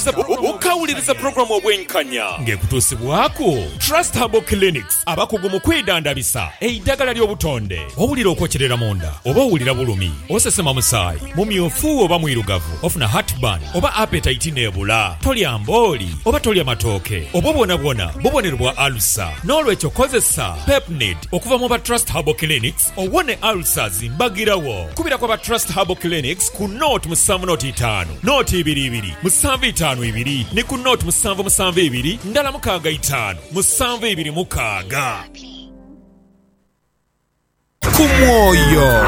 Okawuliriza programu obwenkanya ng'ekutuusibwako Trust Herbal Clinics abakugu mu kwedandabisa eddagala ly'obutonde owulira okwokyerera munda oba owulira bulumi osesema musaayi mumyufu oba mwirugavu ofuna heartburn oba appetite n'ebula tolya mbooli oba tolya matooke oba bwonabwona bubonerwa alusa n'olwekyo kozesa Pepnid okuva mu ba Trust Herbal Clinics owone ulcers mbagirawo kubira kwa ba Trust Herbal Clinics ku note 7.5 note 22 7.5 2 ne ku note 7.2 ndala mukaaga 5 7.26 ku mwoyo.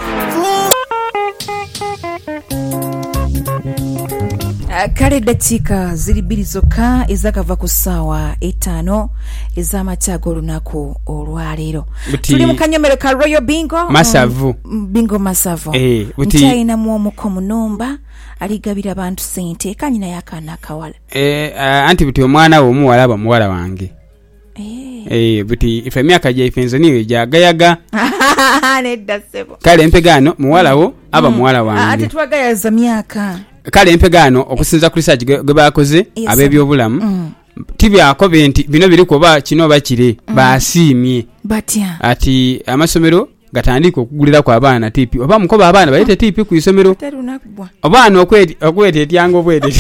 Kale dakika ziri bbiri zokka ezakava ku ssaawa 5 ez'amakya olunaku olwaleero. Tuli mu kanyomero ka Royal Bingo Masavu. Bingo Masavu. Nkyayinamu omuko munumba aligabira abantu sente kanyina y'akaana akawala. Anti buti omwana wo omuwala aba muwala wange. Buti ife emyaka gyaife niyo gyagayaga. Nedda ssebo. Kale empegano muwala wo aba muwala wange. Ate twagayaza myaka. Kale empegano okusinza ku research gwe bakoze ab'ebyobulamu tibyako binti bino biri kuba kino bakire basiimye batya ati amasomero gatandika okugulira kwa abaana tipi oba mukoba abaana balete tipi ku isomero abaana okwete etyango bwete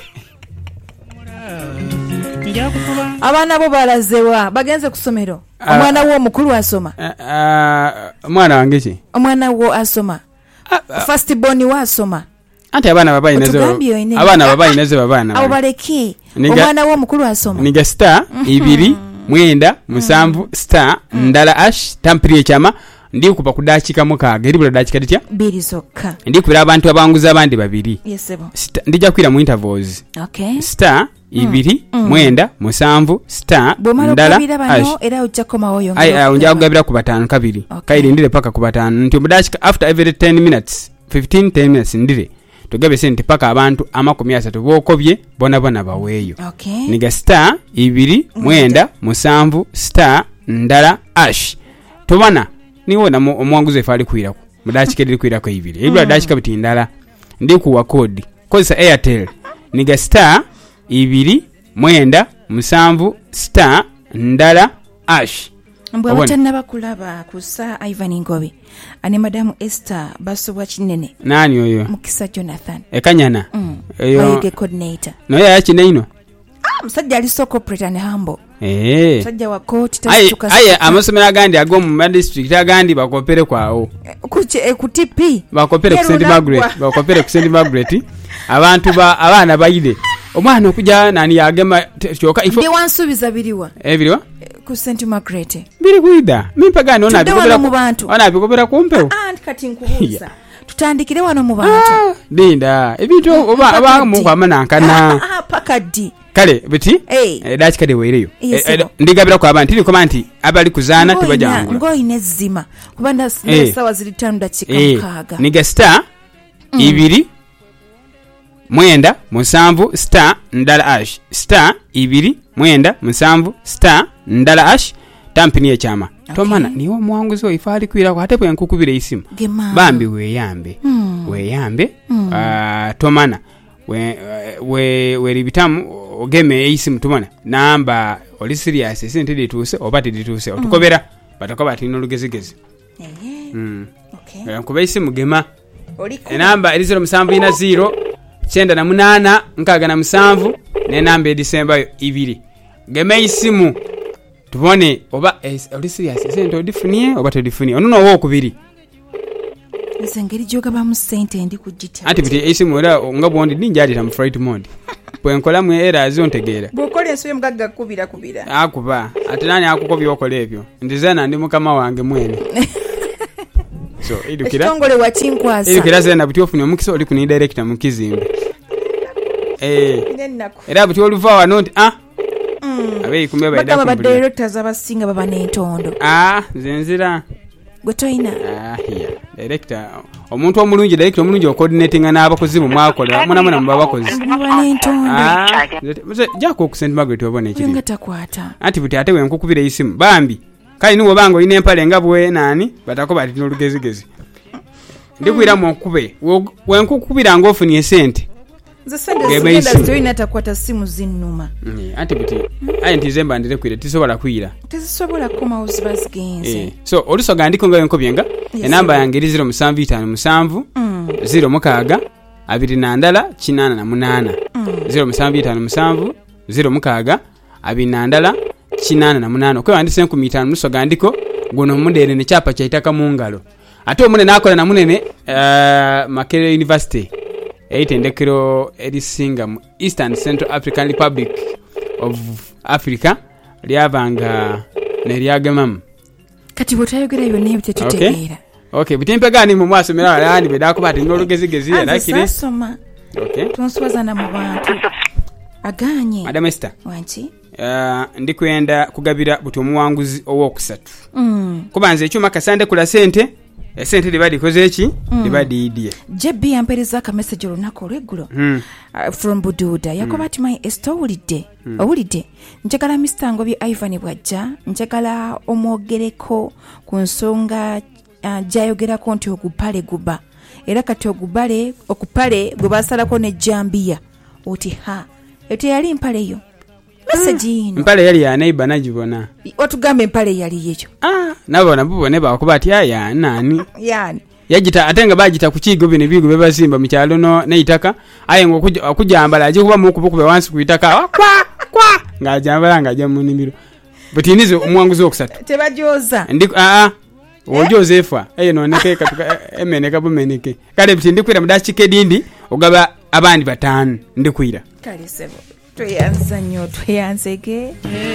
abaana bo balazewa bagenze ku somero omwana wo omukulu asoma omwana wange ki omwana wo asoma first born wa asoma ante abana babayi nezo abana abo baleki omwana wo omukulu asoma niga star 2 9 7 star ndala ash tampiri ekyama ndi kuba kudachika mukaaga eri bula dachika ditya biri zokka ndi kubira abantu abanguza abandi babiri yesebo ndija kwira mu intervals star 2 9 7 star ndala ash era ujakoma oyo unja kugabira ku batano kabiri kairi ndire paka ku batano nti mudachika after every 10 minutes 10 minutes ndire tugabe sente paka abantu amakumi 3 bokobye bona baweeyo niga star 2 9 7 star ndala ash tobana niwona omwanguze fali kwirako mudachikedi kwirako 2 ebula dachika biti ndala ndi kuwa code kozesa Airtel niga star 2 9 7 star ndala ash mbwa batana bakulaba kusa Ivan Ngobe ane madamu Esther basobwa kinene nani oyo Mukisa Jonathan ekanyana eyo bayige coordinator no ya kineino musajja ali soko pretend humble musajja wa court tasuka aya amasomero agandi agomu mu district agandi bakopere kwawo kuche kutipi bakopere ku St Margaret abantu abana bayide omwana okuja nani yagema kyoka ifo ndi wansubiza biriwa ebiriwa ku St Margaret biri kuida mimpagano ona bikopera kumpewo kati nkubuza tutandikire wano mu bantu linda ebintu oba mu kwamanankana pakadi kale biti dachikade weireyo ndigabira kwa abantu ndiko manti abali kuzana tibajangula ngo inezima kubanda sawa zili 5 dakika mkaga niga star 2 9 7 star ndala ash star 2 9 7 star ndala ash tampini ekyama tomana niwo mwanguzo ifali kwira ko hatepo yankukubire isimu bambi weyambe tomana we libitamu ogeme isimu tomana namba oli serious sente dituse obati dituse otukobera batakoba tino lugezigezi kuba isimu gema namba eri 0740 9 7 ne namba December 2 geme isimu tubone oba oli serious sente odifunie oba todifunie onuno wo kubiri nsengeri joga ba mu sente ndi kujita ati biti isimu era ngabondi ninjali tam fright mode bwenkola mu era azontegeera bokole nsuye mugagga kubira akuba ati nani akukobya okola ebyo ndizana ndi mukama wange mwene so idukira tongole watinkwasa idukira zena biti ofuni omukisa oli kuni director mukizimbe era biti oluva wanoti abeyi kumbe bayida kumbe ba directors abasinga baba n'entondo zenzira gwetoina director omuntu omulungi director omulungi coordinating n'abakozi mu mwakola mwana mu babakozi baba n'entondo jako ku St Margaret obone ekiri ngatakwata ati buti ate wenkukubira isimu bambi kali nuwo bango ine empale ngabwe nani batakoba ati nolugezigezi ndikwira mu nkube wenkukubira ngofuni esente Nze sende atakwata simu zinnuma. Anti buti ayi ntizemba ndire kwira tisobola kwira. Tisobola koma uzibazigenze. So olusoga ndiko ngayo nkobyenga. Enamba yange eri 0757 06 29 88 0757 06 29 88 kwe wandise 15 lusoga ndiko guno mundere ne chapa chaitaka mungalo ate omune nakola na munene Makerere University eitendekero erisinga mu Eastern Central African Republic of Africa lyabanga nelyagamamu kati botayogera yone ebyo tutegeera. Okay butimpe gani mu mwasomera alani bedakubati n'olugezigezi lakini soma. Okay tunsobaza na mu bantu aganye Madam Esther wanchi ndikwenda kugabira buti omuwanguzi owokusatu kubanze ekyuma kasande kula sente esente libadi kozeeki libadi idie JB ampereza ka message olunako regulo from Bududa yakobati my owulidde njagala Mr. Ngobye Ivan bwajja njagala omwogereko ku nsonga jayogerako nti ogupale guba era kati okupale gwe basalako ne Jambia oti ete yali mpale yo message ino mpale yali ya neighbor najibona otugambe mpale yali yecho nabona bubone bakubati ya nani yani yajita atenga bajita kukigo bine bigo bebazimba mu kyalo no neitaka aye ngo kujambala aje kuba mu kubukube wansi kuitaka kwa ngajambala ngaje mu nimiro butinizo omwanguzi okusatu tebajoza ndi Josefa noneke katuka emeneka bumeneke kale bitindi kwira mudachike dindi ogaba abandi batanu ndikwira kale sebo tuyanzege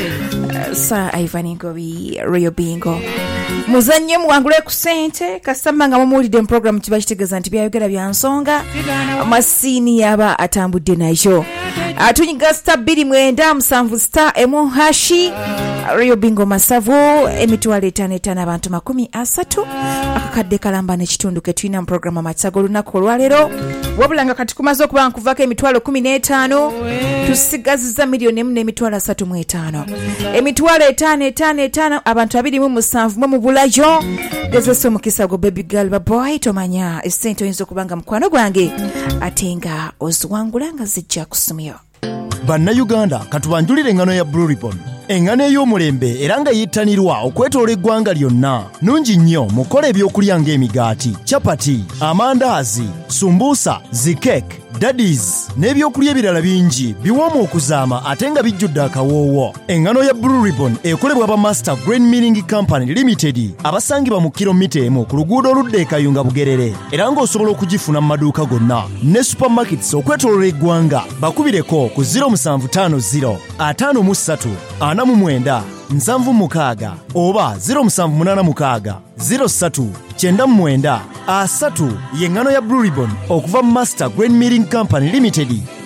sa Ivan Ngobye Royal Bingo muzanye muwangule ku sente kasamba nga mumulide program kibashitegeeza nti byayogera byansonga masini yaba atambudde nayo atunyiga star 2 star emu hashi Royal Bingo masavu emitwale 5 abantu 30 akakadde kalamba n'ekitundu ke tulina mu program amatsago lunaku olwalero wabulanga kati kumaze okuba nkuvako emitwalo 15 tusigaziza milioni 4.35 emitwalo 5 abantu 27 mu bulajo gezeso mukisa go baby girl baboy tomanya esente oyinza okubanga mukwano gwange atenga oziwangulanga zijja kusumyo. Bannayuganda katubanjulire engano ya Blue Ribbon engano ey'omulembe era nga yittanirwa okwetoola eggwanga lyonna nungi nnyo mukola ebyokulya ng'emigaati chapati amandaazi sumbusa zikeke daddies n'ebyokulya ebirala bingi biwoomu okuzaama ate nga bijjudde akawoowo. Engano ya Blue Ribbon ekolebwa ba Master Grain Milling Company Limited abasangibwa mu kilomita emu ku luguudo oludda e Kayunga Bugerere era ng'osobola okugifuna mu maduuka gonna ne supermarkets okwetoolola eggwanga bakubireko ku 0750 53 49 76 oba 0786 03 99 3 y'engano ya Blue Ribbon okuva mu Master Grain Milling Company Limited